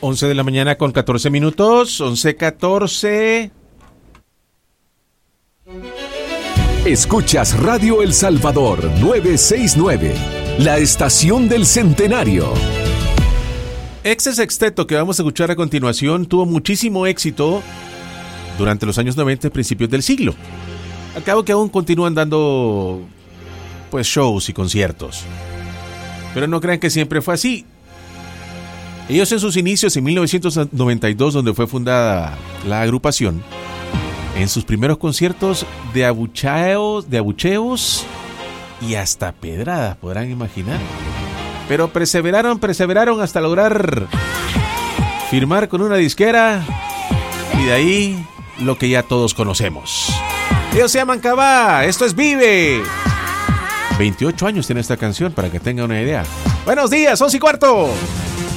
11 de la mañana con 14 minutos, 11:14. Escuchas Radio El Salvador 969, la estación del centenario. Este sexteto que vamos a escuchar a continuación tuvo muchísimo éxito durante los años 90 y principios del siglo. Al cabo que aún continúan dando pues shows y conciertos. Pero no crean que siempre fue así. Ellos en sus inicios en 1992, donde fue fundada la agrupación, en sus primeros conciertos de abucheos y hasta pedradas, podrán imaginar. Pero perseveraron hasta lograr firmar con una disquera y de ahí lo que ya todos conocemos. Ellos se llaman Cabá, esto es Vive. 28 años tiene esta canción para que tengan una idea. Buenos días, 11:15.